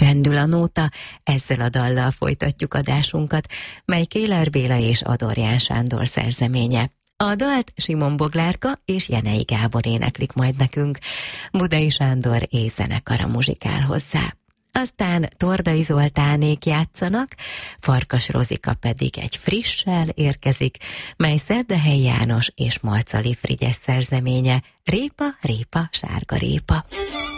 csendül a nóta, ezzel a dallal folytatjuk adásunkat, mely Kéler Béla és Adorján Sándor szerzeménye. A dalt Simon Boglárka és Jenei Gábor éneklik majd nekünk, Budai Sándor és zenekara muzsikál hozzá. Aztán Tordai Zoltánék játszanak, Farkas Rozika pedig egy frissel érkezik, mely Szerdehely János és Marcali Frigyes szerzeménye, Répa, répa, sárga répa.